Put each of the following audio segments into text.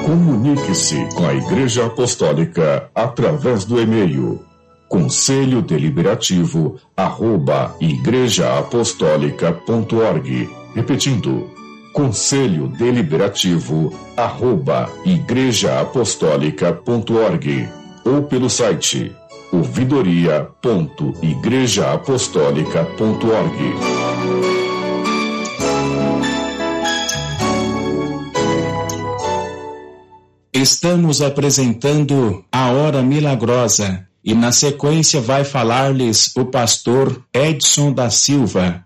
Comunique-se com a Igreja Apostólica através do e-mail conselhodeliberativo@igrejaapostólica.org. Repetindo, conselhodeliberativo@igrejaapostólica.org ou pelo site ouvidoria.igrejaapostólica.org. Estamos apresentando a Hora Milagrosa e na sequência vai falar-lhes o pastor Edson da Silva.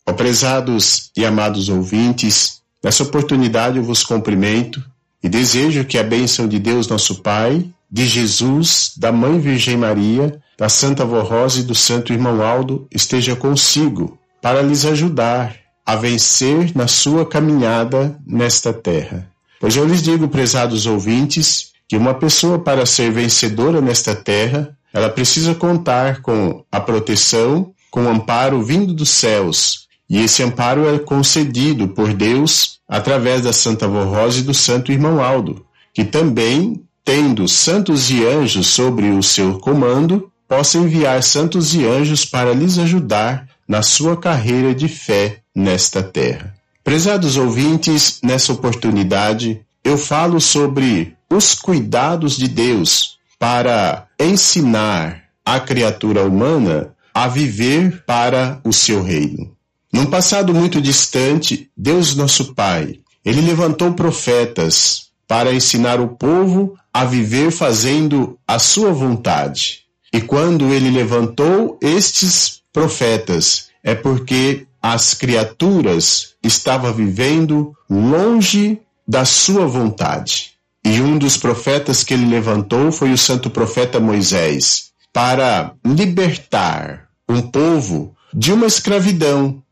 Prezados e amados ouvintes, nessa oportunidade eu vos cumprimento e desejo que a bênção de Deus nosso Pai, de Jesus, da Mãe Virgem Maria, da Santa Vó Rosa e do Santo Irmão Aldo esteja consigo para lhes ajudar a vencer na sua caminhada nesta terra. Pois eu lhes digo, prezados ouvintes, que uma pessoa para ser vencedora nesta terra, ela precisa contar com a proteção, com o amparo vindo dos céus. E esse amparo é concedido por Deus através da Santa Vó Rosa e do Santo Irmão Aldo, que também, tendo santos e anjos sobre o seu comando, possa enviar santos e anjos para lhes ajudar na sua carreira de fé nesta terra. Prezados ouvintes, nessa oportunidade, eu falo sobre os cuidados de Deus para ensinar a criatura humana a viver para o seu reino. Num passado muito distante, Deus nosso Pai, Ele levantou profetas para ensinar o povo a viver fazendo a sua vontade. E quando Ele levantou estes profetas, é porque as criaturas estavam vivendo longe da sua vontade. E um dos profetas que ele levantou foi o santo profeta Moisés, para libertar um povo de uma escravidão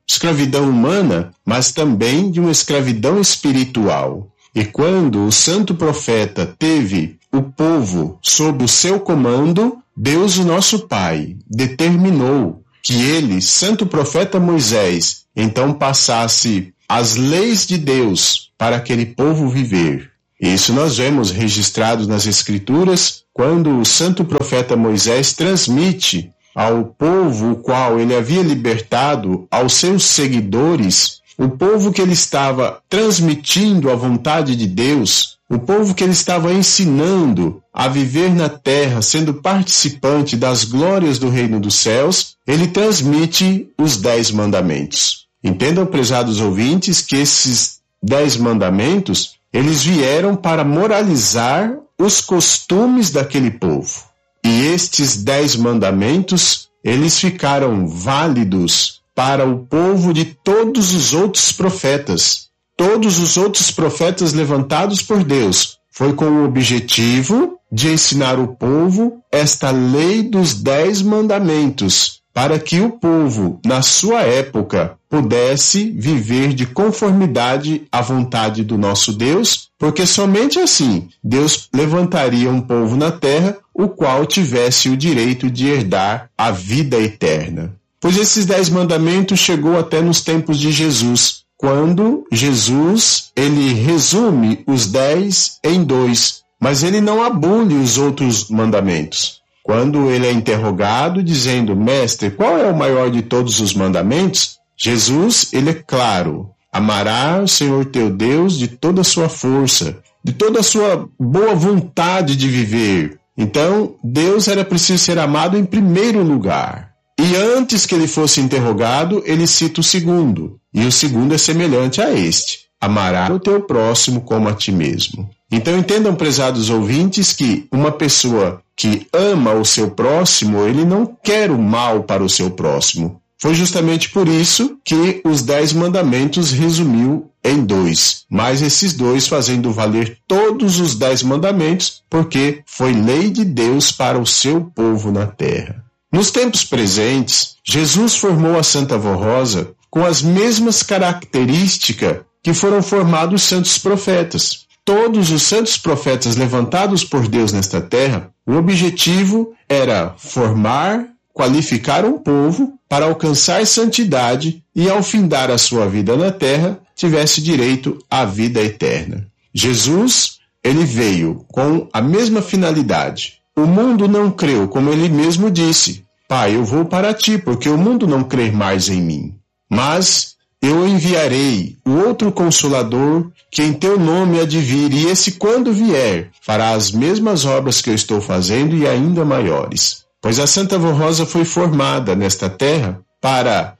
humana, mas também de uma escravidão espiritual. E quando o santo profeta teve o povo sob o seu comando, Deus, o nosso Pai, determinou que ele, santo profeta Moisés, então passasse as leis de Deus para aquele povo viver. Isso nós vemos registrado nas Escrituras, quando o santo profeta Moisés transmite ao povo o qual ele havia libertado, aos seus seguidores, o povo que ele estava transmitindo a vontade de Deus, o povo que ele estava ensinando a viver na terra, sendo participante das glórias do reino dos céus, ele transmite os 10 mandamentos. Entendam, prezados ouvintes, que esses 10 mandamentos, eles vieram para moralizar os costumes daquele povo. E estes 10 mandamentos, eles ficaram válidos para o povo de todos os outros profetas. Todos os outros profetas levantados por Deus foi com o objetivo de ensinar o povo esta lei dos 10 mandamentos, para que o povo, na sua época, pudesse viver de conformidade à vontade do nosso Deus, porque somente assim Deus levantaria um povo na terra, o qual tivesse o direito de herdar a vida eterna. Pois esses 10 mandamentos chegou até nos tempos de Jesus, quando Jesus, ele resume os 10 em 2, mas ele não abole os outros mandamentos. Quando ele é interrogado, dizendo, mestre, qual é o maior de todos os mandamentos? Jesus, ele é claro, amará o Senhor teu Deus de toda a sua força, de toda a sua boa vontade de viver. Então, Deus era preciso ser amado em primeiro lugar. E antes que ele fosse interrogado, ele cita o segundo. E o segundo é semelhante a este. Amará o teu próximo como a ti mesmo. Então entendam, prezados ouvintes, que uma pessoa que ama o seu próximo, ele não quer o mal para o seu próximo. Foi justamente por isso que os 10 mandamentos resumiu em 2. Mas esses 2 fazendo valer todos os 10 mandamentos, porque foi lei de Deus para o seu povo na terra. Nos tempos presentes, Jesus formou a Santa Vó Rosa com as mesmas características que foram formados os santos profetas. Todos os santos profetas levantados por Deus nesta terra, o objetivo era formar, qualificar um povo para alcançar santidade e, ao findar a sua vida na terra, tivesse direito à vida eterna. Jesus ele veio com a mesma finalidade. O mundo não creu, como ele mesmo disse. Pai, eu vou para ti, porque o mundo não crê mais em mim. Mas eu enviarei o outro Consolador, que em teu nome há de vir, e esse, quando vier, fará as mesmas obras que eu estou fazendo e ainda maiores. Pois a Santa Avó Rosa foi formada nesta terra para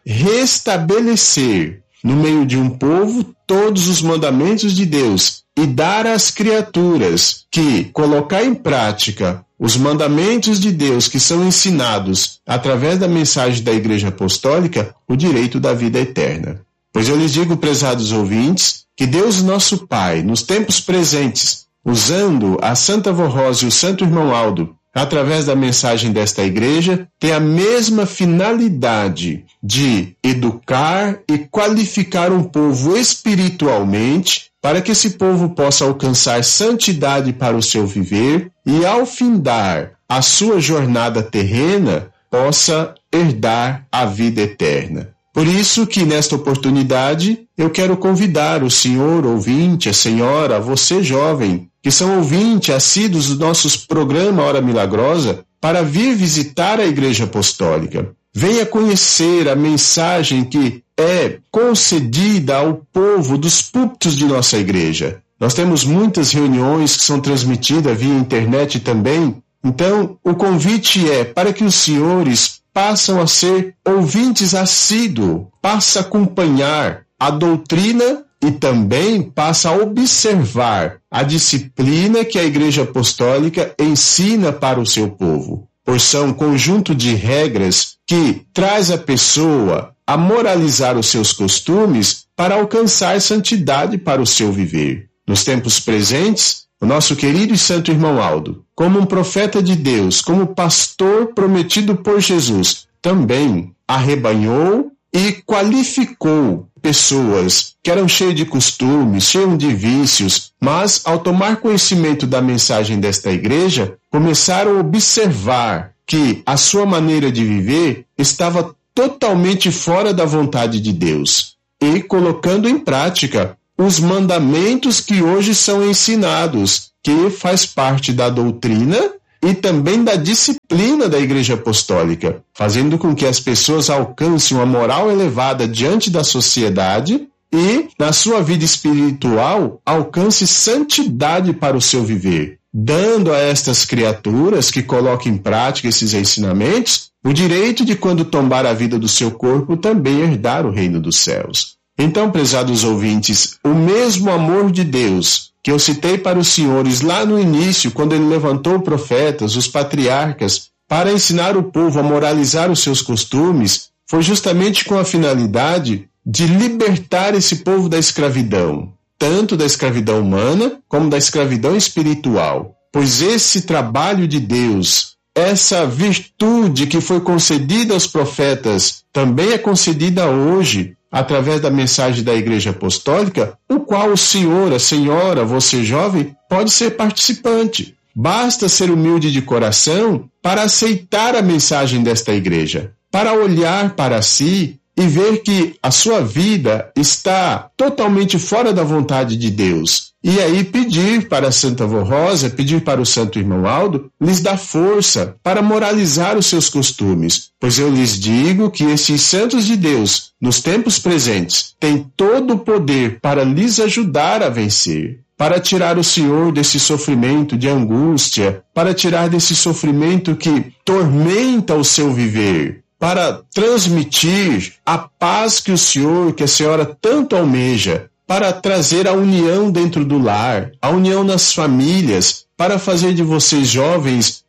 restabelecer no meio de um povo todos os mandamentos de Deus e dar às criaturas que colocar em prática os mandamentos de Deus que são ensinados através da mensagem da Igreja Apostólica o direito da vida eterna. Pois eu lhes digo, prezados ouvintes, que Deus nosso Pai, nos tempos presentes, usando a Santa Avó Rosa e o Santo Irmão Aldo, através da mensagem desta igreja, tem a mesma finalidade de educar e qualificar um povo espiritualmente para que esse povo possa alcançar santidade para o seu viver e, ao findar a sua jornada terrena, possa herdar a vida eterna. Por isso que, nesta oportunidade, eu quero convidar o senhor ouvinte, a senhora, você jovem, que são ouvintes assíduos dos nossos programas Hora Milagrosa, para vir visitar a Igreja Apostólica. Venha conhecer a mensagem que é concedida ao povo dos púlpitos de nossa igreja. Nós temos muitas reuniões que são transmitidas via internet também. Então, o convite é para que os senhores passam a ser ouvintes assíduos, passam a acompanhar a doutrina e também passa a observar a disciplina que a Igreja Apostólica ensina para o seu povo. Pois são um conjunto de regras que traz a pessoa a moralizar os seus costumes para alcançar santidade para o seu viver. Nos tempos presentes, o nosso querido e santo irmão Aldo, como um profeta de Deus, como pastor prometido por Jesus, também arrebanhou e qualificou pessoas que eram cheias de costumes, cheias de vícios, mas ao tomar conhecimento da mensagem desta igreja, começaram a observar que a sua maneira de viver estava totalmente fora da vontade de Deus e colocando em prática os mandamentos que hoje são ensinados, que faz parte da doutrina e também da disciplina da Igreja Apostólica, fazendo com que as pessoas alcancem uma moral elevada diante da sociedade e, na sua vida espiritual, alcance santidade para o seu viver, dando a estas criaturas que colocam em prática esses ensinamentos o direito de, quando tombar a vida do seu corpo, também herdar o reino dos céus. Então, prezados ouvintes, o mesmo amor de Deus que eu citei para os senhores lá no início, quando ele levantou profetas, os patriarcas, para ensinar o povo a moralizar os seus costumes, foi justamente com a finalidade de libertar esse povo da escravidão, tanto da escravidão humana como da escravidão espiritual. Pois esse trabalho de Deus, essa virtude que foi concedida aos profetas, também é concedida hoje, através da mensagem da Igreja Apostólica, o qual o senhor, a senhora, você jovem, pode ser participante. Basta ser humilde de coração para aceitar a mensagem desta igreja, para olhar para si e ver que a sua vida está totalmente fora da vontade de Deus. E aí pedir para a Santa Avó Rosa, pedir para o Santo Irmão Aldo, lhes dar força para moralizar os seus costumes. Pois eu lhes digo que esses santos de Deus, nos tempos presentes, têm todo o poder para lhes ajudar a vencer, para tirar o Senhor desse sofrimento de angústia, para tirar desse sofrimento que tormenta o seu viver, para transmitir a paz que o Senhor, que a Senhora tanto almeja, para trazer a união dentro do lar, a união nas famílias, para fazer de vocês jovens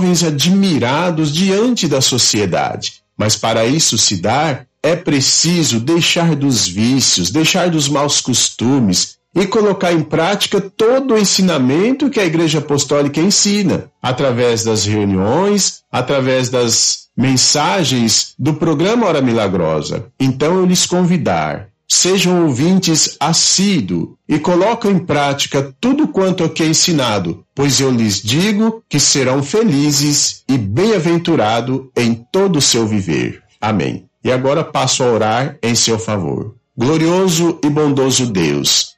admirados diante da sociedade. Mas para isso se dar, é preciso deixar dos vícios, deixar dos maus costumes e colocar em prática todo o ensinamento que a Igreja Apostólica ensina, através das reuniões, através das mensagens do programa Hora Milagrosa. Então eu lhes convidar, sejam ouvintes assíduos e colocam em prática tudo quanto aqui é ensinado, pois eu lhes digo que serão felizes e bem-aventurados em todo o seu viver. Amém. E agora passo a orar em seu favor. Glorioso e bondoso Deus,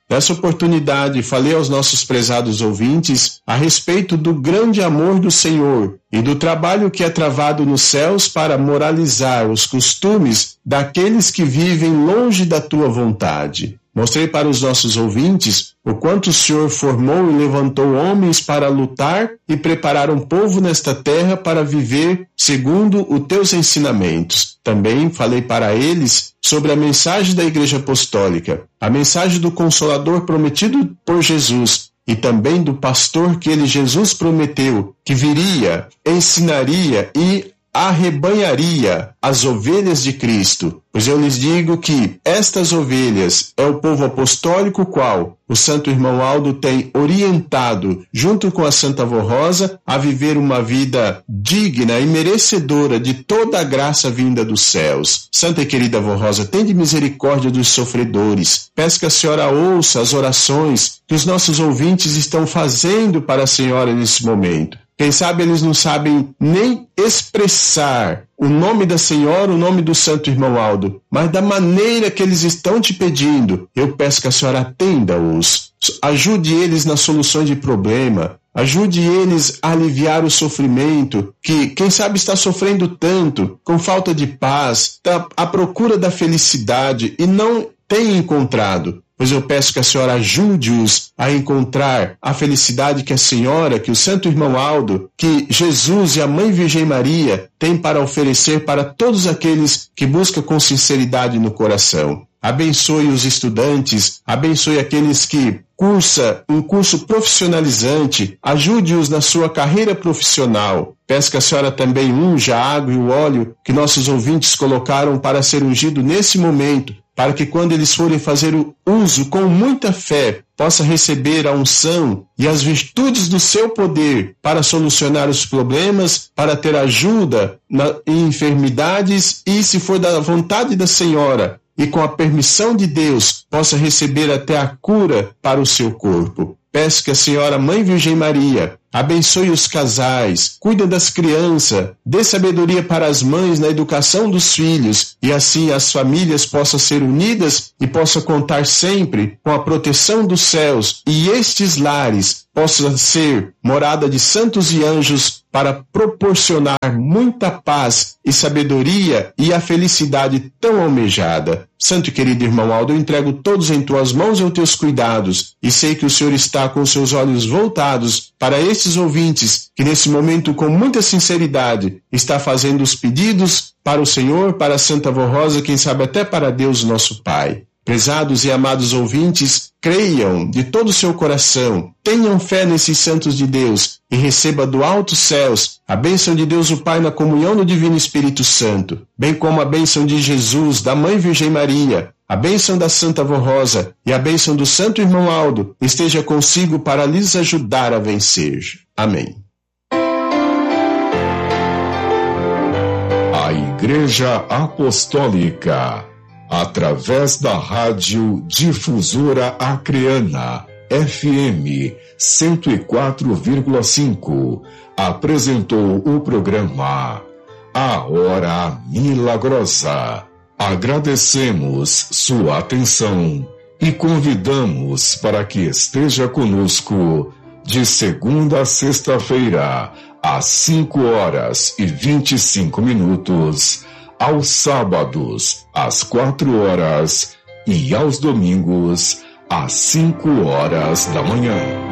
Nessa oportunidade, falei aos nossos prezados ouvintes a respeito do grande amor do Senhor e do trabalho que é travado nos céus para moralizar os costumes daqueles que vivem longe da tua vontade. Mostrei para os nossos ouvintes o quanto o Senhor formou e levantou homens para lutar e preparar um povo nesta terra para viver segundo os teus ensinamentos. Também falei para eles sobre a mensagem da Igreja Apostólica, a mensagem do Consolador prometido por Jesus e também do pastor que Jesus prometeu, que viria, ensinaria e arrebanharia as ovelhas de Cristo. Pois eu lhes digo que estas ovelhas é o povo apostólico qual o Santo Irmão Aldo tem orientado, junto com a Santa Avó Rosa, a viver uma vida digna e merecedora de toda a graça vinda dos céus. Santa e querida Avó Rosa, tende misericórdia dos sofredores. Peço que a senhora ouça as orações que os nossos ouvintes estão fazendo para a senhora nesse momento. Quem sabe eles não sabem nem expressar o nome da Senhora, o nome do Santo Irmão Aldo, mas da maneira que eles estão te pedindo, eu peço que a senhora atenda-os. Ajude eles nas soluções de problema, ajude eles a aliviar o sofrimento, que quem sabe está sofrendo tanto, com falta de paz, está à procura da felicidade e não tem encontrado. Pois eu peço que a senhora ajude-os a encontrar a felicidade que a senhora, que o Santo Irmão Aldo, que Jesus e a Mãe Virgem Maria têm para oferecer para todos aqueles que buscam com sinceridade no coração. Abençoe os estudantes, abençoe aqueles que cursam um curso profissionalizante, ajude-os na sua carreira profissional. Peço que a senhora também unja a água e o óleo que nossos ouvintes colocaram para ser ungido nesse momento, para que quando eles forem fazer o uso com muita fé, possa receber a unção e as virtudes do seu poder para solucionar os problemas, para ter ajuda em enfermidades e, se for da vontade da Senhora, e com a permissão de Deus, possa receber até a cura para o seu corpo. Peço que a Senhora Mãe Virgem Maria abençoe os casais, cuide das crianças, dê sabedoria para as mães na educação dos filhos e assim as famílias possam ser unidas e possam contar sempre com a proteção dos céus e estes lares possam ser morada de santos e anjos para proporcionar muita paz e sabedoria e a felicidade tão almejada. Santo e querido irmão Aldo, eu entrego todos em tuas mãos e aos teus cuidados e sei que o Senhor está com seus olhos voltados para estes ouvintes que nesse momento com muita sinceridade está fazendo os pedidos para o Senhor, para a Santa Avó Rosa, quem sabe até para Deus nosso Pai. Prezados e amados ouvintes, creiam de todo o seu coração, tenham fé nesses santos de Deus e receba do alto céus a bênção de Deus o Pai na comunhão do Divino Espírito Santo, bem como a bênção de Jesus, da Mãe Virgem Maria, a bênção da Santa Avó Rosa e a bênção do Santo Irmão Aldo esteja consigo para lhes ajudar a vencer. Amém. A Igreja Apostólica, através da Rádio Difusora Acreana, FM 104,5, apresentou o programa A Hora Milagrosa. Agradecemos sua atenção e convidamos para que esteja conosco de segunda a sexta-feira, às 5h25, aos sábados, às 4h e aos domingos, às 5h da manhã.